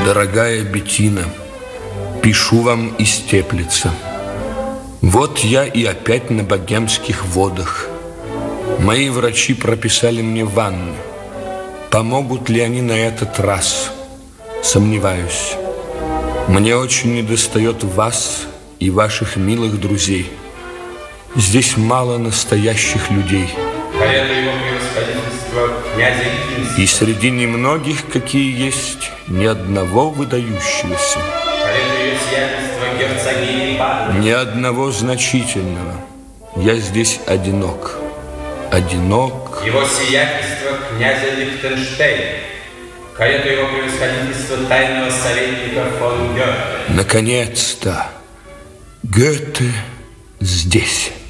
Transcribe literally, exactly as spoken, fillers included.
Дорогая Беттина, пишу вам из Теплица. Вот я и опять на богемских водах. Мои врачи прописали мне ванны. Помогут ли они на этот раз? Сомневаюсь. Мне очень недостает вас и ваших милых друзей. Здесь мало настоящих людей. Карета его превосходительства князя Литвинского. И среди немногих, какие есть, ни одного выдающегося. Карета ее сиятельства герцогини Баден. Ни одного значительного. Я здесь одинок. Одинок. Его сиятельство князя Лихтенштейна. Карета его превосходительства тайного советника фон Гёте. Наконец-то Гёте здесь.